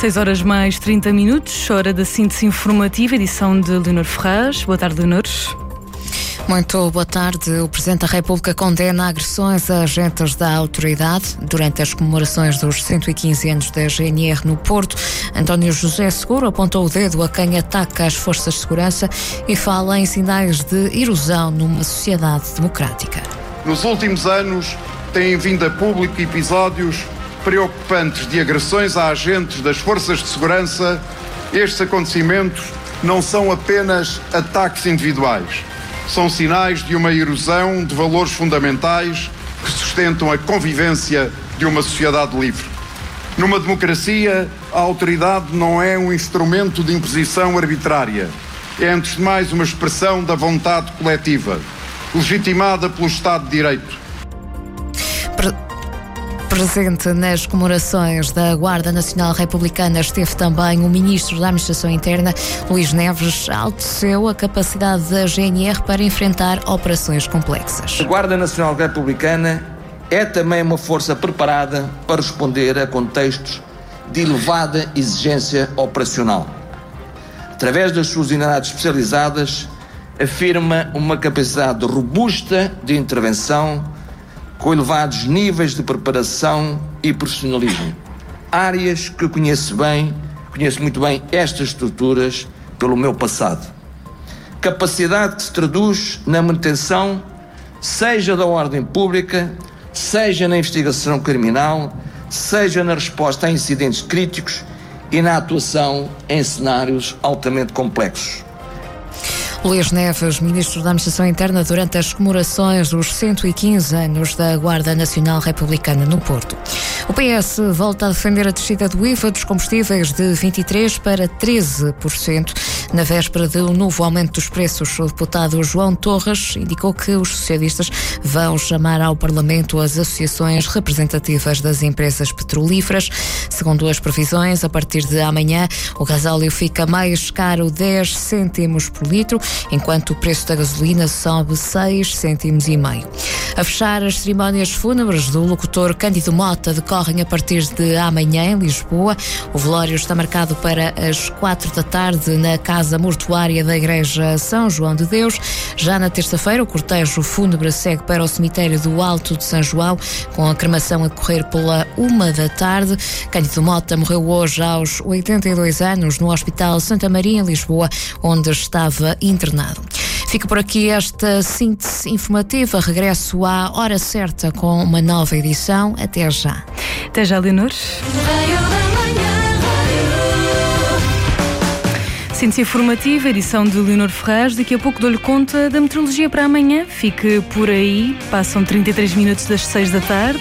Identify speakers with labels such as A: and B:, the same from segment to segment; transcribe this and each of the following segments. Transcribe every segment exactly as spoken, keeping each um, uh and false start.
A: seis horas mais trinta minutos, hora da síntese informativa, edição de Leonor Ferraz. Boa tarde, Leonor.
B: Muito boa tarde. O Presidente da República condena agressões a agentes da autoridade durante as comemorações dos cento e quinze anos da G N R no Porto. António José Seguro apontou o dedo a quem ataca as forças de segurança e fala em sinais de erosão numa sociedade democrática.
C: Nos últimos anos têm vindo a público episódios preocupantes de agressões a agentes das forças de segurança. Estes acontecimentos não são apenas ataques individuais. São sinais de uma erosão de valores fundamentais que sustentam a convivência de uma sociedade livre. Numa democracia, a autoridade não é um instrumento de imposição arbitrária. É, antes de mais, uma expressão da vontade coletiva, legitimada pelo Estado de Direito.
B: Pre- Presente nas comemorações da Guarda Nacional Republicana esteve também o Ministro da Administração Interna, Luís Neves, enalteceu a capacidade da G N R para enfrentar operações complexas.
D: A Guarda Nacional Republicana é também uma força preparada para responder a contextos de elevada exigência operacional. Através das suas unidades especializadas, afirma uma capacidade robusta de intervenção com elevados níveis de preparação e profissionalismo. Áreas que conheço bem, conheço muito bem estas estruturas pelo meu passado. Capacidade que se traduz na manutenção, seja da ordem pública, seja na investigação criminal, seja na resposta a incidentes críticos e na atuação em cenários altamente complexos.
B: Luís Neves, Ministro da Administração Interna, durante as comemorações dos cento e quinze anos da Guarda Nacional Republicana no Porto. O P S volta a defender a descida do I V A dos combustíveis de vinte e três por cento para treze por cento na véspera de um novo aumento dos preços. O deputado João Torres indicou que os socialistas vão chamar ao Parlamento as associações representativas das empresas petrolíferas. Segundo as previsões, a partir de amanhã o gasóleo fica mais caro dez cêntimos por litro, enquanto o preço da gasolina sobe seis cêntimos e meio. A fechar, as cerimónias fúnebres do locutor Cândido Mota decorrem a partir de amanhã em Lisboa. O velório está marcado para as quatro da tarde na Casa Mortuária da Igreja São João de Deus. Já na terça-feira, o cortejo fúnebre segue para o cemitério do Alto de São João, com a cremação a decorrer pela uma da tarde. Cândido Mota morreu hoje aos oitenta e dois anos no Hospital Santa Maria, em Lisboa, onde estava internado. Fica por aqui esta síntese informativa. Regresso à hora certa com uma nova edição. Até já.
A: Até já, Leonor. Síntese informativa, edição de Leonor Ferraz. Daqui a pouco dou-lhe conta da meteorologia para amanhã. Fique por aí. Passam trinta e três minutos das seis da tarde.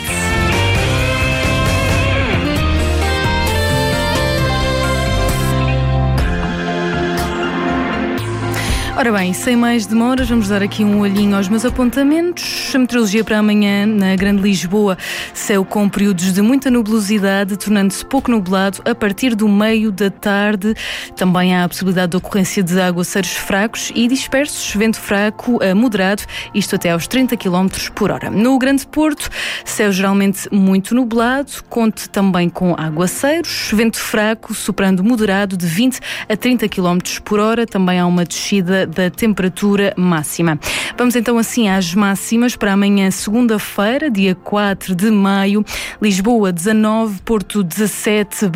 A: Ora bem, sem mais demoras, vamos dar aqui um olhinho aos meus apontamentos. A meteorologia para amanhã na Grande Lisboa, céu com períodos de muita nubosidade, tornando-se pouco nublado a partir do meio da tarde. Também há a possibilidade de ocorrência de aguaceiros fracos e dispersos, vento fraco a moderado, isto até aos trinta quilómetros por hora. No Grande Porto, céu geralmente muito nublado, conte também com aguaceiros, vento fraco, soprando moderado de vinte a trinta quilómetros por hora. Também há uma descida da temperatura máxima. Vamos então assim às máximas para amanhã, segunda-feira, dia quatro de maio. Lisboa dezanove, Porto dezassete,